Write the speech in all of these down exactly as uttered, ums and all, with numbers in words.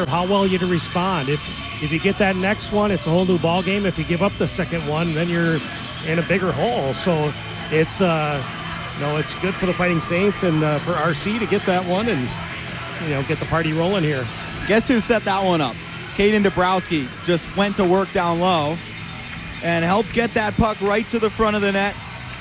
of how well you to respond. If if you get that next one, it's a whole new ball game. If you give up the second one, then you're in a bigger hole. So it's uh, you know, it's good for the Fighting Saints and uh, for R C to get that one and you know get the party rolling here. Guess who set that one up? Caden Dabrowski just went to work down low and helped get that puck right to the front of the net.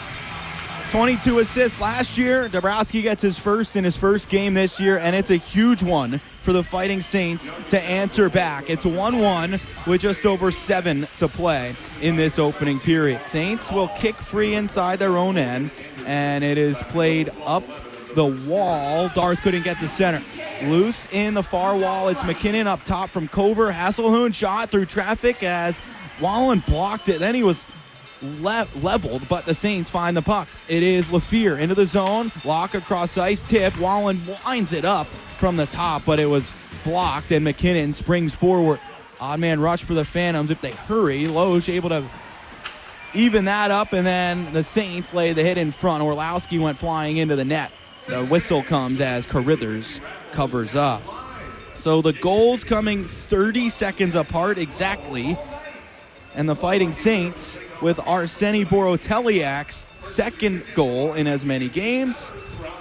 twenty-two assists last year. Dabrowski gets his first in his first game this year, and it's a huge one for the Fighting Saints to answer back. It's one one with just over seven to play in this opening period. Saints will kick free inside their own end, and it is played up the wall. Darth couldn't get to center. Loose in the far wall. It's McKinnon up top from Cover. Hasselhoon shot through traffic as Wallen blocked it. Then he was Le- leveled, but the Saints find the puck. It is LaFleur into the zone. Lock across ice. Tip. Wallen winds it up from the top, but it was blocked, and McKinnon springs forward. Odd man rush for the Phantoms. If they hurry, Loesch able to even that up, and then the Saints lay the hit in front. Orlowski went flying into the net. The whistle comes as Carithers covers up. So the goals coming thirty seconds apart exactly. And the Fighting Saints with Arseny Boroteliak's second goal in as many games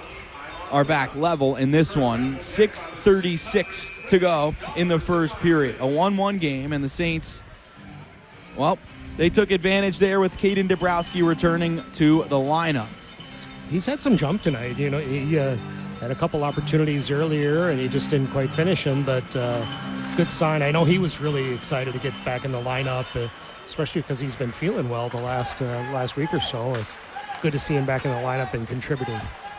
are back level in this one. six thirty-six to go in the first period. A one one game, and the Saints, well, they took advantage there with Caden Dabrowski returning to the lineup. He's had some jump tonight. You know, he uh, had a couple opportunities earlier, and he just didn't quite finish them, but uh, good sign. I know he was really excited to get back in the lineup, uh, especially because he's been feeling well the last uh, last week or so. It's good to see him back in the lineup and contributing.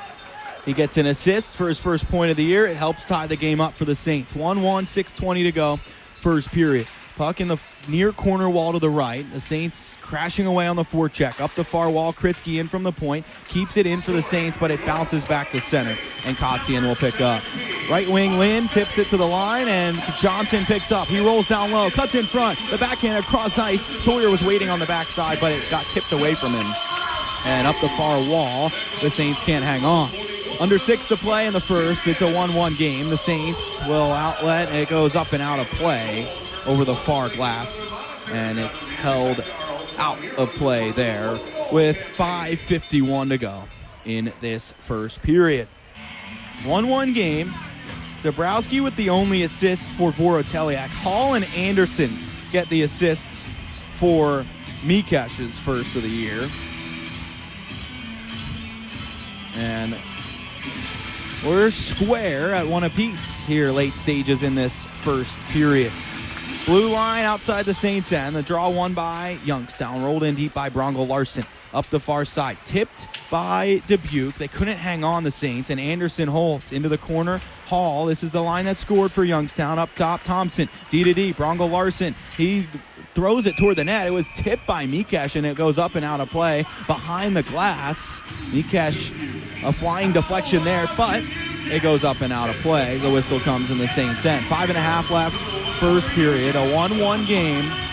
He gets an assist for his first point of the year. It helps tie the game up for the Saints. one one, six twenty to go, first period. Puck in the near corner wall to the right. The Saints crashing away on the forecheck. Up the far wall, Kritzky in from the point. Keeps it in for the Saints, but it bounces back to center. And Kotzian will pick up. Right wing Lynn tips it to the line, and Johnson picks up. He rolls down low, cuts in front. The backhand across ice. Sawyer was waiting on the backside, but it got tipped away from him. And up the far wall, the Saints can't hang on. Under six to play in the first. It's a one one game. The Saints will outlet, and it goes up and out of play over the far glass, and it's held out of play there with five fifty-one to go in this first period. one one game. Dabrowski with the only assist for Voroteliak. Hall and Anderson get the assists for Mikesh's first of the year. And we're square at one apiece here late stages in this first period. Blue line outside the Saints end. The draw won by Youngstown. Rolled in deep by Bronco Larson. Up the far side. Tipped by Dubuque. They couldn't hang on, the Saints. And Anderson Holtz into the corner. Hall. This is the line that scored for Youngstown. Up top, Thompson. D to D. Bronco Larson. He throws it toward the net. It was tipped by Mikesh, and it goes up and out of play behind the glass. Mikesh, a flying deflection there, but it goes up and out of play. The whistle comes in the Saints end. Five and a half left, first period. A one one game.